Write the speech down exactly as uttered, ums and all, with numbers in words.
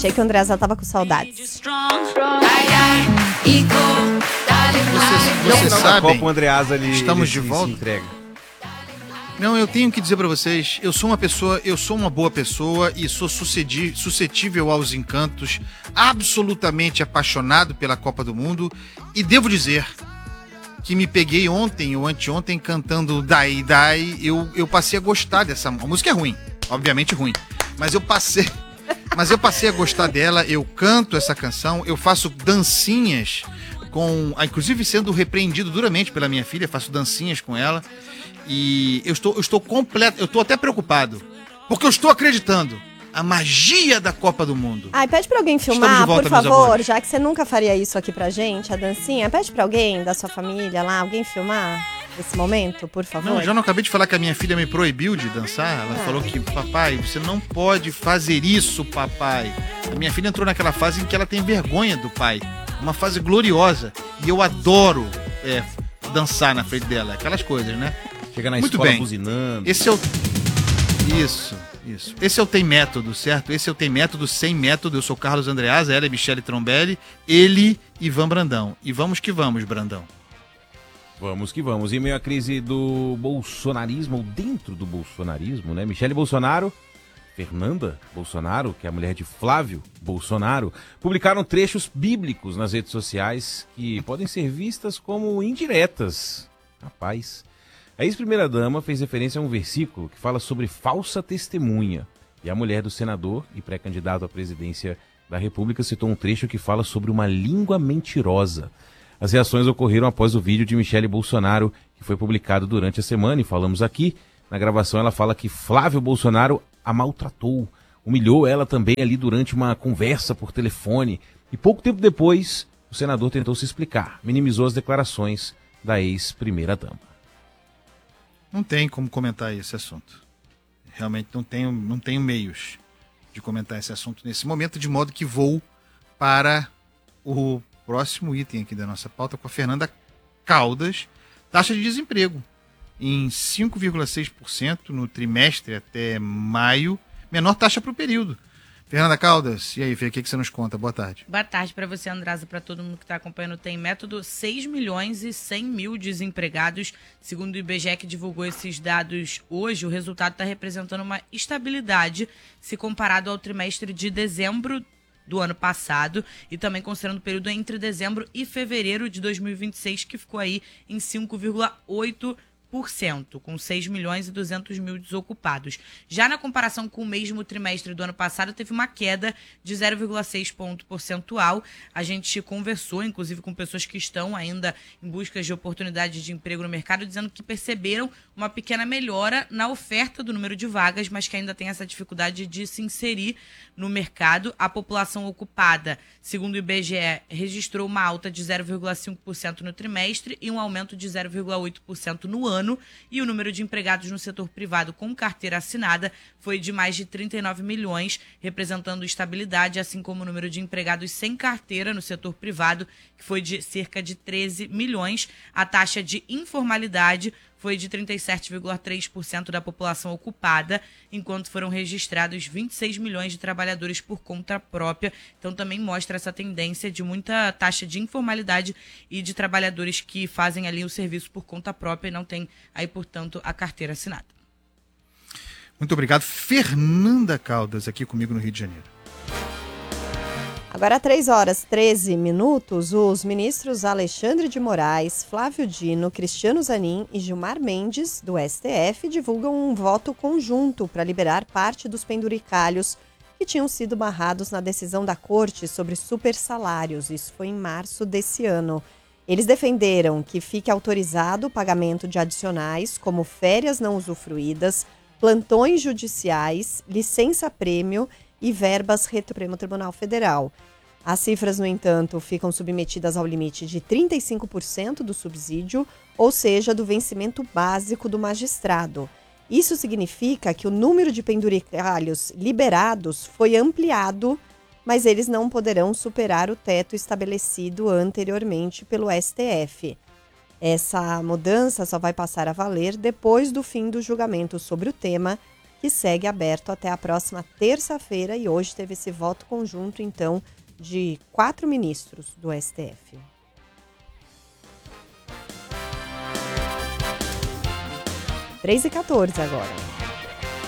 Achei que o Andreasa tava com saudades. Vocês, vocês sabem, Copa, o Andreasa, ele, estamos ele de se, volta. se entrega. Não, eu tenho que dizer pra vocês, eu sou uma pessoa, eu sou uma boa pessoa e sou sucedi- suscetível aos encantos, absolutamente apaixonado pela Copa do Mundo, e devo dizer que me peguei ontem ou anteontem cantando Dai Dai, eu, eu passei a gostar dessa música. A música é ruim, obviamente ruim, mas eu passei, mas eu passei a gostar dela, eu canto essa canção, eu faço dancinhas com, inclusive sendo repreendido duramente pela minha filha, faço dancinhas com ela. E eu estou, eu estou completo, eu estou até preocupado, porque eu estou acreditando a magia da Copa do Mundo. Ai, pede pra alguém Estamos filmar, de volta, por meus favor, amores. já que você nunca faria isso aqui pra gente, a dancinha. Pede pra alguém da sua família lá, alguém filmar esse momento, por favor. Não, já não acabei de falar que a minha filha me proibiu de dançar. Ela Ah. falou que, papai, você não pode fazer isso, papai. A minha filha entrou naquela fase em que ela tem vergonha do pai. Uma fase gloriosa. E eu adoro é, dançar na frente dela. Aquelas coisas, né? Chega na Muito escola bem. buzinando. Esse é o... Isso, isso. Esse é o Tem Método, certo? Esse é o Tem Método sem método. Eu sou Carlos Andreasa, ela é Michele Trombelli, ele, Ivan Brandão. E vamos que vamos, Brandão. Vamos que vamos. Em meio à crise do bolsonarismo, ou dentro do bolsonarismo, né? Michele Bolsonaro, Fernanda Bolsonaro, que é a mulher de Flávio Bolsonaro, publicaram trechos bíblicos nas redes sociais que podem ser vistas como indiretas. Rapaz. A ex-primeira-dama fez referência a um versículo que fala sobre falsa testemunha. E a mulher do senador e pré-candidato à presidência da República citou um trecho que fala sobre uma língua mentirosa. As reações ocorreram após o vídeo de Michele Bolsonaro, que foi publicado durante a semana, e falamos aqui. Na gravação ela fala que Flávio Bolsonaro a maltratou, humilhou ela também ali durante uma conversa por telefone. E pouco tempo depois, o senador tentou se explicar, minimizou as declarações da ex-primeira-dama. Não tem como comentar esse assunto. Realmente não tenho, não tenho meios de comentar esse assunto nesse momento, de modo que vou para o próximo item aqui da nossa pauta com a Fernanda Caldas. Taxa de desemprego em cinco vírgula seis por cento no trimestre até maio, menor taxa para o período. Fernanda Caldas, e aí, Fê, o que, que você nos conta? Boa tarde. Boa tarde para você, Andreasa, para todo mundo que está acompanhando o Tem Método. seis milhões e cem mil desempregados, segundo o I B G E, que divulgou esses dados hoje. O resultado está representando uma estabilidade se comparado ao trimestre de dezembro do ano passado e também considerando o período entre dezembro e fevereiro de dois mil e vinte e seis, que ficou aí em cinco vírgula oito por cento, com seis milhões e duzentos mil desocupados. Já na comparação com o mesmo trimestre do ano passado, teve uma queda de zero vírgula seis ponto percentual. A gente conversou, inclusive, com pessoas que estão ainda em busca de oportunidades de emprego no mercado, dizendo que perceberam uma pequena melhora na oferta do número de vagas, mas que ainda tem essa dificuldade de se inserir no mercado. A população ocupada, segundo o I B G E, registrou uma alta de zero vírgula cinco por cento no trimestre e um aumento de zero vírgula oito por cento no ano. E o número de empregados no setor privado com carteira assinada foi de mais de trinta e nove milhões, representando estabilidade, assim como o número de empregados sem carteira no setor privado, que foi de cerca de treze milhões. A taxa de informalidade foi de trinta e sete vírgula três por cento da população ocupada, enquanto foram registrados vinte e seis milhões de trabalhadores por conta própria. Então também mostra essa tendência de muita taxa de informalidade e de trabalhadores que fazem ali o serviço por conta própria e não têm aí, portanto, a carteira assinada. Muito obrigado. Fernanda Caldas, aqui comigo no Rio de Janeiro. Agora, às três horas e treze minutos, os ministros Alexandre de Moraes, Flávio Dino, Cristiano Zanin e Gilmar Mendes, do S T F, divulgam um voto conjunto para liberar parte dos penduricalhos que tinham sido barrados na decisão da Corte sobre supersalários. Isso foi em março desse ano. Eles defenderam que fique autorizado o pagamento de adicionais, como férias não usufruídas, plantões judiciais, licença-prêmio e verbas reto-prêmio Tribunal Federal. As cifras, no entanto, ficam submetidas ao limite de trinta e cinco por cento do subsídio, ou seja, do vencimento básico do magistrado. Isso significa que o número de penduricalhos liberados foi ampliado, mas eles não poderão superar o teto estabelecido anteriormente pelo S T F. Essa mudança só vai passar a valer depois do fim do julgamento sobre o tema, que segue aberto até a próxima terça-feira. E hoje teve esse voto conjunto, então, de quatro ministros do S T F. três e quatorze agora.